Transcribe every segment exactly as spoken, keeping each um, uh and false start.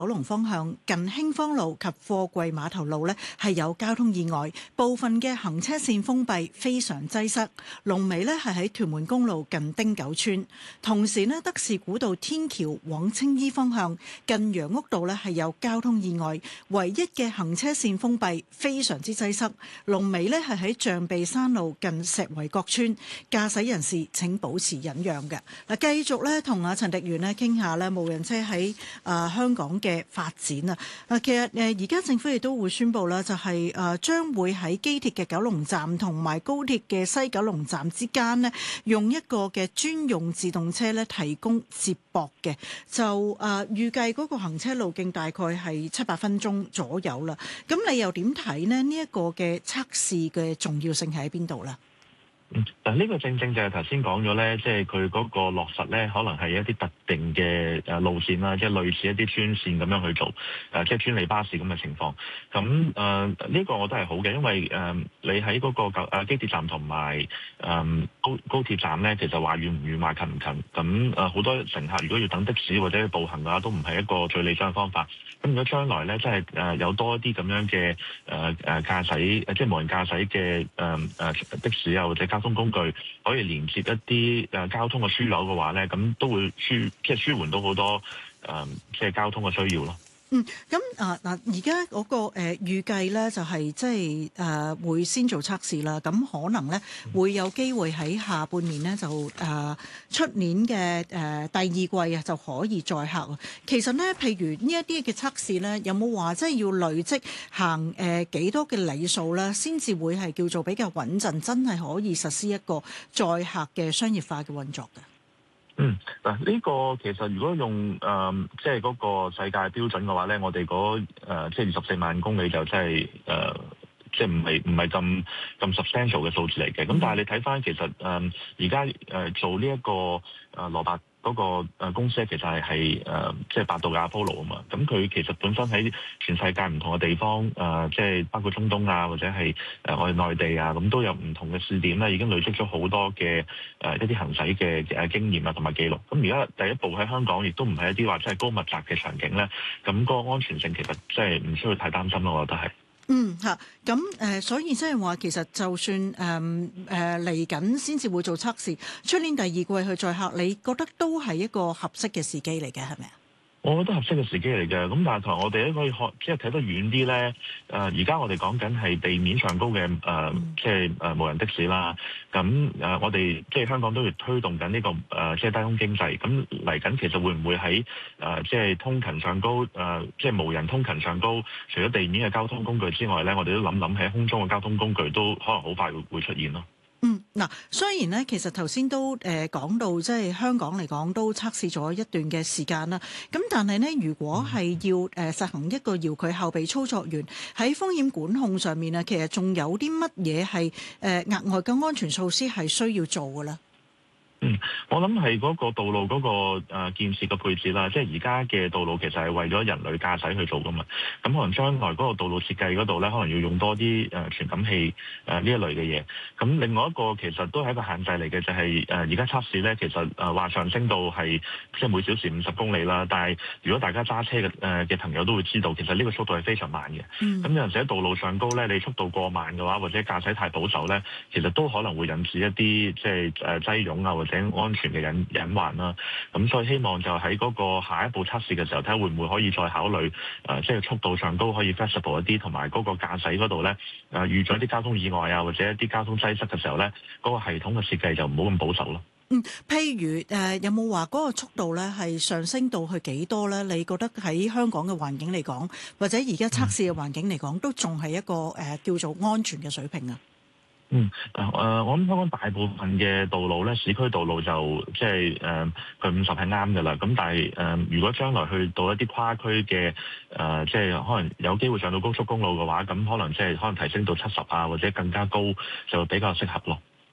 九龍方向近興芳路及貨櫃碼頭路呢係有交通意外，部分嘅行車線封閉，非常擠塞。龍尾呢係喺屯門公路近汀九村。同時呢，德士古道天橋往青衣方向近楊屋道呢係有交通意外，唯一嘅行車線封閉，非常之擠塞。龍尾呢係喺象鼻山路近石圍角村，駕駛人士請保持忍讓嘅。嗱，繼續呢同阿陳迪元呢傾下呢無人車喺啊、呃、香港嘅嘅發展啊！啊，其實誒而家政府亦都會宣布啦，就係誒將會喺機鐵嘅九龍站同埋高鐵嘅西九龍站之間咧，用一個嘅專用自動車咧提供接駁嘅，就誒預計嗰個行車路徑大概係七八分鐘左右啦。咁你又點睇咧？呢一個嘅測試嘅重要性係喺邊度咧？ 嗯，嗱，呢個正正就係頭先講咗咧，即係佢嗰個落實咧，可能係一啲特定嘅誒路線啦，即係類似一啲專線咁樣去做，誒即係專利巴士咁嘅情況。咁誒呢個我都係好嘅，因為誒、呃、你喺嗰個舊誒機鐵站同埋誒高高鐵站咧，其實話遠唔遠，話近唔近。咁誒好多乘客如果要等的士或者步行嘅話，都唔係一個最理想嘅方法。咁如果將來咧，即係誒有多一啲咁樣嘅誒誒駕駛，即係無人駕駛嘅誒誒的士啊，或者交通工具可以連接一啲誒交通嘅樞紐嘅話咧，咁都會舒即係舒緩到好多誒即係交通嘅需要咯。 嗯，咁啊嗱，而家嗰個誒預計咧就係即係誒會先做測試啦，咁可能咧會有機會喺下半年咧就誒出年嘅誒第二季啊就可以載客。其實咧，譬如呢一啲嘅測試咧，有冇話即係要累積行誒幾多嘅里數咧，先至會係叫做比較穩陣，真係可以實施一個載客嘅商業化嘅運作嘅？ 嗯，嗱，呢個其實如果用誒、呃、即係嗰個世界標準嘅話咧，我哋嗰誒即係二十四萬公里就真係誒即係唔係唔係咁咁 substantial 嘅數字嚟嘅。咁、嗯、但係你睇翻其實誒而家誒做呢、這、一個誒羅伯嗰個誒公司其實係係誒即係百度嘅 Apollo 啊嘛。咁佢其實本身喺全世界唔同嘅地方誒，即係包括中東啊，或者係誒我哋內地啊，咁都有唔同嘅試點咧，已經累積咗好多嘅誒一啲行駛嘅誒經驗啊，同埋記錄。咁而家第一步喺香港，亦都唔係一啲話真係高密集嘅場景咧，咁嗰個安全性其實即係唔需要太擔心咯，我覺得係。 嗯嚇，咁誒、呃，所以即係話，其實就算誒誒嚟緊先至會做測試，出年第二季去載客，你覺得都係一個合適嘅時機嚟嘅，係咪啊？ 我覺得合適嘅時機嚟嘅，咁但係同我哋咧可以學，即係睇得遠啲咧。誒、呃，而家我哋講緊係地面上高嘅誒、呃，即係誒、呃、無人的士啦。咁誒、呃，我哋即係香港都要推動緊呢、這個誒、呃，即係低空經濟。咁嚟緊其實會唔會喺誒、呃，即係通勤上高誒、呃，即係無人通勤上高，除咗地面嘅交通工具之外咧，我哋都諗諗喺空中嘅交通工具都可能好快會會出現咯。 嗯，嗱，雖然咧，其實頭先都誒講到，即係香港嚟講都測試咗一段嘅時間啦。咁但係呢，如果係要誒實行一個遙距後備操作員喺風險管控上面啊，其實仲有啲乜嘢係誒額外嘅安全措施係需要做嘅咧？ 嗯，我諗係嗰個道路嗰、那個誒、呃、建設嘅配置啦，即係而家嘅道路其實係為咗人類駕駛去做噶嘛，咁可能將來嗰個道路設計嗰度咧，可能要用多啲誒傳感器誒呢一類嘅嘢。咁另外一個其實都係一個限制嚟嘅，就係誒而家測試咧，其實誒話、呃、上升到係即係每小時五十公里啦。但係如果大家揸車嘅誒嘅朋友都會知道，其實呢個速度係非常慢嘅。咁、嗯、有陣時喺道路上高咧，你速度過慢嘅話，或者駕駛太保守咧，其實都可能會引致一啲即係誒擠擁啊，或者安全嘅隱隱患啦，咁所以希望就喺嗰個下一步測試嘅時候，睇下會唔會可以再考慮誒、呃，即係速度上高可以 flexible 一啲，同埋嗰個駕駛嗰度咧誒遇咗啲交通意外啊，或者一啲交通擠塞嘅時候咧，嗰、那個系統嘅設計就唔好咁保守咯。 嗯，譬如誒、呃，有冇話嗰個速度咧係上升到去幾多咧？你覺得喺香港嘅環境嚟講，或者而家測試嘅環境嚟講，都仲係一個誒、呃、叫做安全嘅水平啊？ 嗯，誒、呃，我諗香港大部分嘅道路咧，市區道路就即係誒，佢五十係啱嘅啦。咁但係誒、呃，如果將來去到一啲跨區嘅誒、呃，即係可能有機會上到高速公路嘅話，咁可能即係可能提升到七十啊，或者更加高，就比較適合咯。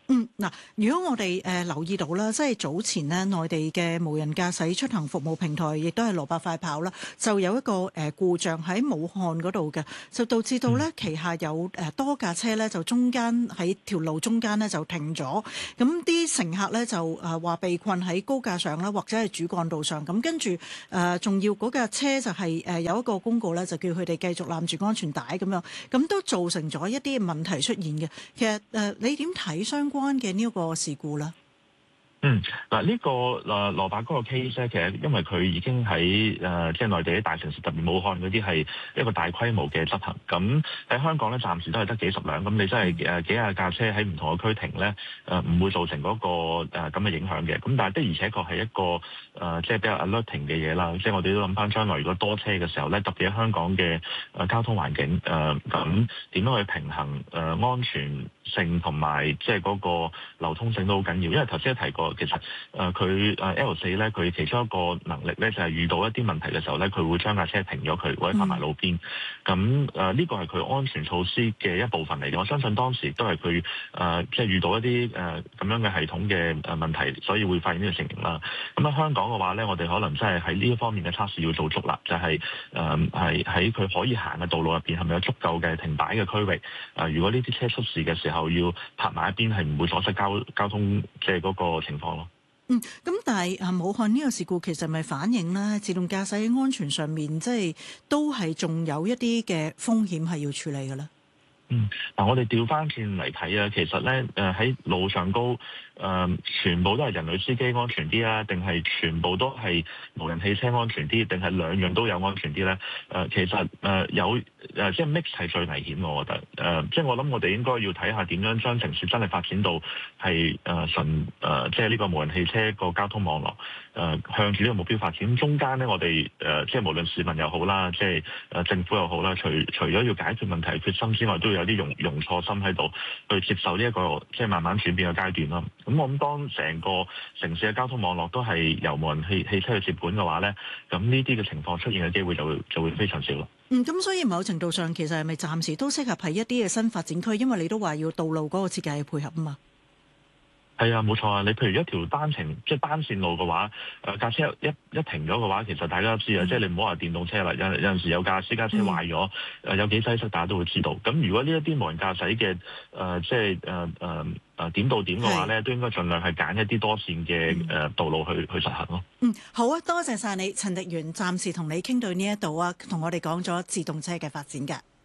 嗯，嗱，如果我哋誒、呃、留意到啦，即係早前呢內地嘅無人駕駛出行服務平台，亦都係蘿蔔快跑啦，就有一個誒、呃、故障喺武漢嗰度嘅，就導致到咧旗下有誒多架車咧，就中間喺條路中間咧就停咗，咁啲乘客咧就誒話被困喺高架上啦，或者係主幹道上，咁跟住誒仲要嗰架車就係誒有一個公告咧，就叫佢哋繼續攬住安全帶咁樣，咁都造成咗一啲問題出現嘅。其實誒、呃，你點睇相關關嘅呢一個事故啦？ 嗯，嗱、這、呢個誒蘿蔔嗰個 case 咧，其實因為佢已經喺誒、呃、即係內地啲大城市，特別武漢嗰啲係一個大規模嘅執行。咁喺香港咧，暫時都係得幾十輛。咁你真係誒幾廿架車喺唔同嘅區停咧，誒、呃、唔會造成嗰、那個誒咁嘅影響嘅。咁但係的而且確係一個誒、呃、即係比較 alerting 嘅嘢啦。即係我哋都諗翻將來如果多車嘅時候咧，特別喺香港嘅誒交通環境誒咁點樣去平衡誒、呃、安全性同埋即係嗰個流通性都好緊要。因為頭先都提過。其實誒佢誒 L 四咧，佢其中一個能力咧就係遇到一啲問題嘅時候咧，佢會將架車停咗佢，或者泊埋路邊。咁誒呢個係佢安全措施嘅一部分嚟嘅。我相信當時都係佢誒即係遇到一啲誒咁樣嘅系統嘅誒問題，所以會發現呢個情形啦。咁喺香港嘅話咧，我哋可能真係喺呢一方面嘅測試要做足啦，就係誒係喺佢可以行嘅道路入邊係咪有足夠嘅停擺嘅區域？誒、呃、如果呢啲車出事嘅時候要泊埋一邊，係唔會阻塞交交通即係嗰個情況。 嗯，咁但係啊，武漢呢個事故其實咪反映咧，自動駕駛喺安全上面，即係都係仲有一啲嘅風險係要處理嘅咧。 嗯，嗱，我哋調翻轉嚟睇啊，其實咧，誒喺路上高，誒、呃、全部都係人類司機安全啲啊，定係全部都係無人汽車安全啲，定係兩樣都有安全啲咧？誒、呃，其實誒、呃、有誒、呃，即係 mix 係最危險，我覺得。誒、呃，即係我諗我哋應該要睇下點樣將城市真係發展到係誒純誒，即係呢個無人汽車個交通網絡誒、呃、向住呢個目標發展。咁中間咧，我哋誒、呃、即係無論市民又好啦，即係誒政府又好啦，除除咗要解決問題決心之外，都要有啲容容錯心喺度去接受呢、這、一個即係慢慢轉變嘅階段啦。咁我諗當成個城市嘅交通網絡都係由無人汽汽車去接管嘅話咧，咁呢啲嘅情況出現嘅機會就會就會非常少咯。 嗯，咁所以某程度上其實係咪暫時都適合喺一啲嘅新發展區？因為你都話要道路嗰個設計去配合啊嘛。 係啊，冇錯啊！你譬如一條單程即係單線路嘅話，誒、呃、架車一一停咗嘅話，其實大家都知啊，嗯、即係你唔好話電動車啦，有有陣時有架私家車壞咗，誒、嗯、有幾擠塞，大家都會知道。咁如果呢一啲無人駕駛嘅誒，即係誒誒誒點到點嘅話咧，是都應該盡量係揀一啲多線嘅誒道路去、嗯、去實行咯。 嗯，好啊，多謝晒你，陳迪源，暫時同你傾到呢一度啊，同我哋講咗自動車嘅發展㗎。